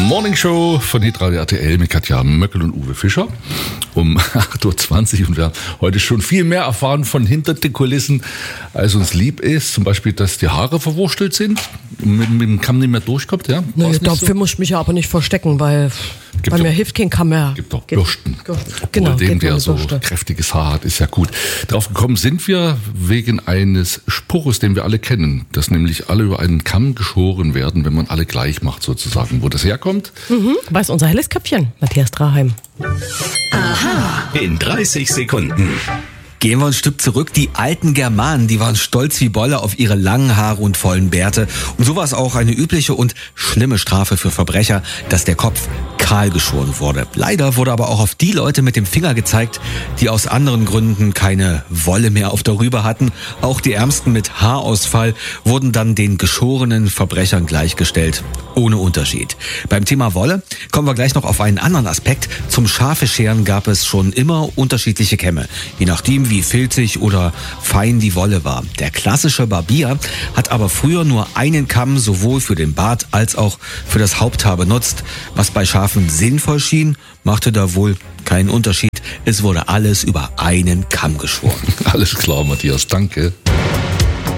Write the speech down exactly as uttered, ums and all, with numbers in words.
Morning Show von Hitradio R T L mit Katja Möckel und Uwe Fischer um acht Uhr zwanzig und wir haben heute schon viel mehr erfahren von hinter den Kulissen, als uns lieb ist. Zum Beispiel, dass die Haare verwurstelt sind, mit, mit dem Kamm nicht mehr durchkommt. Ja? Nee, dafür so? muss ich mich ja aber nicht verstecken, weil Gibt bei doch, mir hilft kein Kamm mehr. Gibt doch Bürsten. Genau, dem, der um so Bürste. kräftiges Haar hat, ist ja gut. Darauf gekommen sind wir wegen eines Spruches, den wir alle kennen, dass nämlich alle über einen Kamm geschoren werden, wenn man alle gleich macht sozusagen. Wo das herkommt? Mhm, weiß unser helles Köpfchen, Matthias Draheim. Aha. In dreißig Sekunden. Gehen wir ein Stück zurück. Die alten Germanen, die waren stolz wie Bolle auf ihre langen Haare und vollen Bärte. Und so war es auch eine übliche und schlimme Strafe für Verbrecher, dass der Kopf kahl geschoren wurde. Leider wurde aber auch auf die Leute mit dem Finger gezeigt, die aus anderen Gründen keine Wolle mehr auf der Rübe hatten. Auch die Ärmsten mit Haarausfall wurden dann den geschorenen Verbrechern gleichgestellt. Ohne Unterschied. Beim Thema Wolle kommen wir gleich noch auf einen anderen Aspekt. Zum Schafescheren gab es schon immer unterschiedliche Kämme. Je nachdem, wie filzig oder fein die Wolle war. Der klassische Barbier hat aber früher nur einen Kamm sowohl für den Bart als auch für das Haupthaar benutzt. Was bei Schafen sinnvoll schien, machte da wohl keinen Unterschied. Es wurde alles über einen Kamm geschoren. Alles klar, Matthias, danke.